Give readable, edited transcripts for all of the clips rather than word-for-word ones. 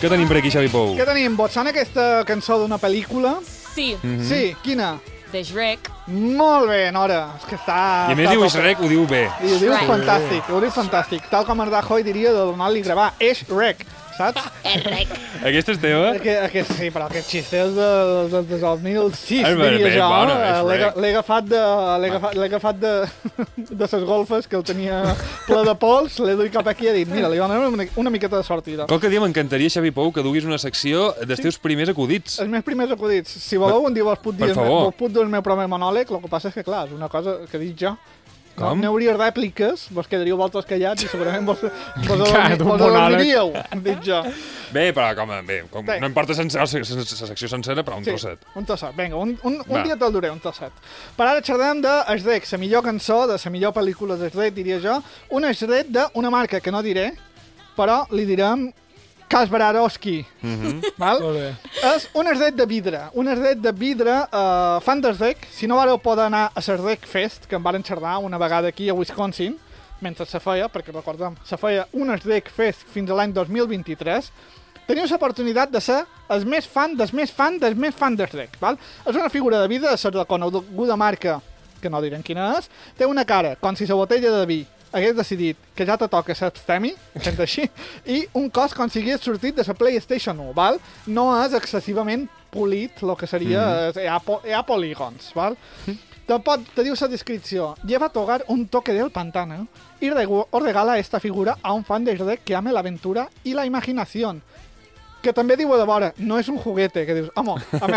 Què tenim per aquí, Xavi Pou? Què tenim? Vos sona aquesta cançó d'una pel·lícula? Sí, Sí, quina? de Shrek. Molt bé, Nora. És que està... I a més diu Shrek, ho diu bé. I ho dius Shrek. fantàstic, ho dius fantàstic. Tal com el Rajoy diria de donar-li gravar. És Shrek, saps? Aquesta és teva? Sí, però aquest xiste és del 2006, És ben diria jo. bona, és Shrek. L'he agafat de ses golfes, que el tenia ple de pols, l'he duit cap aquí i he dit, mira, li donarem una miqueta de sortida. Qualque dia m'encantaria, Xavi Pou, que duguis una secció dels teus primers acudits. Els meus primers acudits. Si voleu, un dia vos puc dir Per favor. vos puc dir el meu primer monòleg, el que passa és que, clar, és una cosa que dic jo. Com? No hauria rèpliques, vos quedaríeu vosaltres callats i segurament vos Clar, d'un monòleg. adormiríeu, dic jo. Bé, però com Bé. no em porta la secció sencera, però un trosset. Un trosset. Vinga, un Va. dia te'l duré, un trosset. Per ara xerrem de Shrek, la millor cançó, de la millor pel·lícula de Shrek, diria jo. Un Shrek d'una marca que no diré, però li direm Kasperovski. Val? Molt bé. És un Shrek de vidre. Un Shrek de vidre fan de Shrek. Si no vareu poder anar a la Shrek Fest, que en varen xerrar una vegada aquí a Wisconsin, mentre se feia, perquè recordem, se feia un Shrek Fest fins a l'any 2023, teniu l'oportunitat de ser els més fan dels més fan dels més fan de Shrek. Val? És una figura de vida de la coneguda marca, que no direm quina és, té una cara, com si la botella de vi hagués decidit que ja te toca ser abstemi, sent així, i un cos com si hagués sortit de la PlayStation 1, val? No és excessivament polit, el que seria... Hi ha polígons, val? Te diu la descripció. Lleva a tu hogar un toque del pantano y os regala esta figura a un fan de Shrek que ame la aventura y la imaginación. Que també diu de vora, no és un juguete, que dius, home,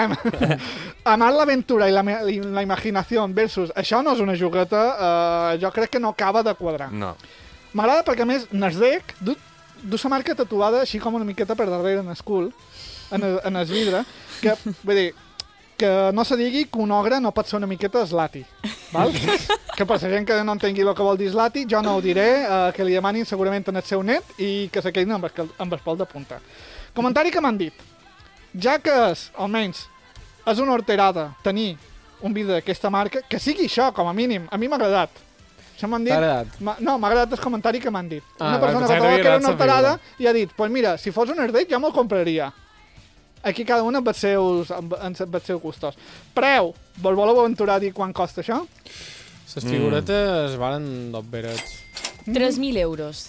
amar l'aventura i la imaginació versus això no és una jugueta, jo crec que no acaba de quadrar. No. M'agrada perquè, a més, Nasdaq du la marca tatuada així com una miqueta per darrere en el cul, en el vidre, que, vull dir, que no se digui que un ogre no pot ser una miqueta slati, val? Que per la gent que no entengui el que vol dir slati, jo no ho diré, que li demanin segurament en el seu net i que se quedin amb el pol de punta. Comentari que m'han dit. Ja que és, almenys, és una horterada tenir un vidre d'aquesta marca, que sigui això, com a mínim. A mi m'ha agradat. Això m'han dit... T'ha agradat? No, m'ha agradat el comentari que m'han dit. Una vale, persona pensava que que troba que era t'havia una horterada agradat i ha dit, pues mira, si fos un Erdec ja me'l compraria. Aquí cada un amb els seus gustos. Preu, vos voleu aventurar a dir quan costa això? Les figuretes valen dos verets. 3.000 euros.